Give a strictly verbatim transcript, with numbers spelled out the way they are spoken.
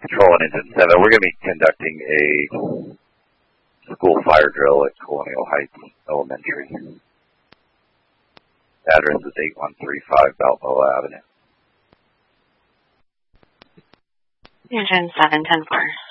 Control on Engine seven. We're going to be conducting a school fire drill at Colonial Heights Elementary. Address is eight one three five Balboa Avenue. Engine seven ten four.